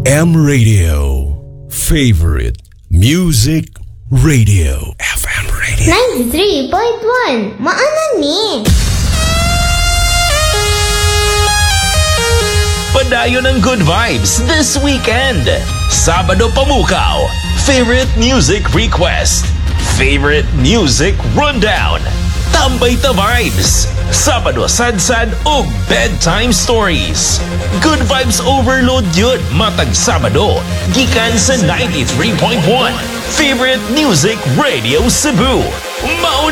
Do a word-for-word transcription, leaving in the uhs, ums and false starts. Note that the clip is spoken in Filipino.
M Radio. Favorite Music Radio. F M Radio. ninety-three point one. Maanan ni. Padayon ng good vibes this weekend. Sabado Pamukaw. Favorite music request. Favorite music rundown. Tambay ta vibes. Sabado Sad-Sad o Bedtime Stories. Good vibes overload yun matag Sabado. Gikan sa ninety-three point one. Favorite Music Radio Cebu. Mauna